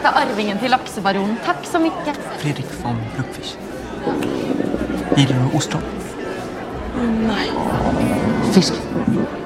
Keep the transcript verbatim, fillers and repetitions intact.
dette er arvingen til laksebaronen. Takk så mye. Fredrik von Bruckfisch. Gillar du ostron? Nei. Fisk.